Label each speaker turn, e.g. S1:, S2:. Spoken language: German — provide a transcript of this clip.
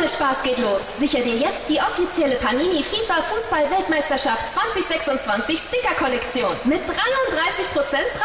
S1: Spaß geht los. Sicher dir jetzt die offizielle Panini FIFA Fußball-Weltmeisterschaft 2026 Sticker-Kollektion mit 33%